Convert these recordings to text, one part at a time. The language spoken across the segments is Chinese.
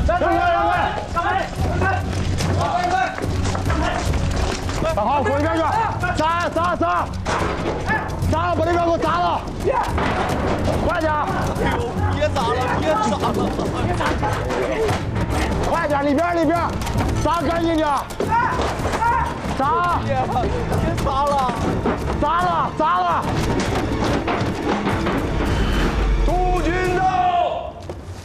让开！把好，滚一边去！砸！把这边给我砸了！快点！ 哎呦，别砸了！ 快点，里边，砸干净点！砸！ 别砸了！ 砸了！督军到！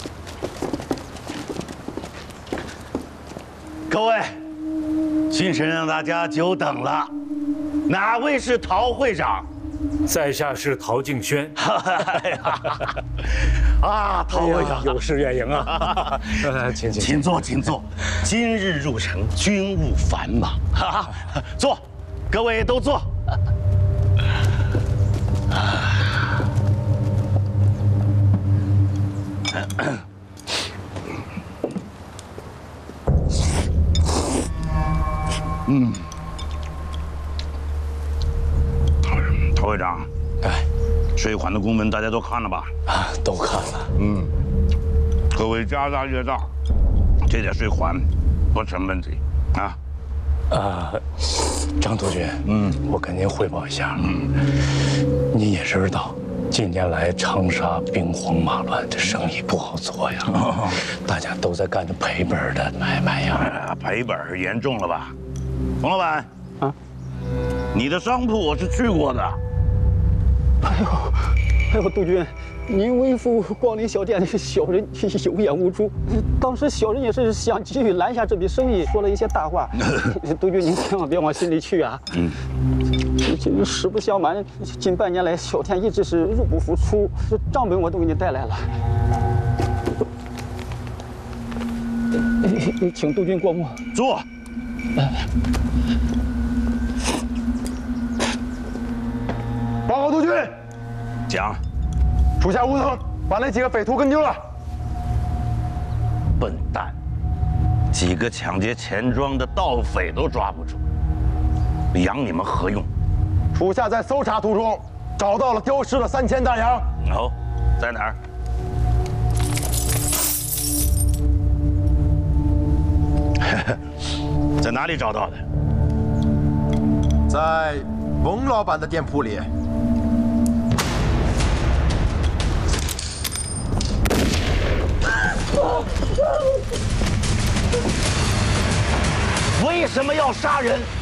各位，今生让大家久等了。哪位是陶会长？ 在下是陶敬轩。 啊，陶会长， 有失远迎啊！ 请坐。今日入城，军务繁忙，坐，各位都坐。陶会长，税款的公文大家都看了吧？ 啊，都看了。 各位家大业大，这点税款不成问题啊。 张督军，我跟您汇报一下，你也知道，近年来长沙兵荒马乱，这生意不好做呀，大家都在干着赔本的买卖呀。 赔本严重了吧？冯老板啊， 你的商铺我是去过的。 哎呦，督军，您为父光临小店，小人有眼无珠。当时小人也是想急于拦下这笔生意，说了一些大话。督军您千万别往心里去啊。实不相瞒，近半年来小店一直是入不敷出，账本我都给你带来了。请督军过目。 坐。 报告督军， 讲。 属下吴腾把那几个匪徒跟丢了。 笨蛋，几个抢劫钱庄的盗匪都抓不住，养你们何用？ 属下在搜查途中找到了丢失的3000大洋。 哦，在哪儿？在哪里找到的？ 在冯老板的店铺里。 为什么要杀人？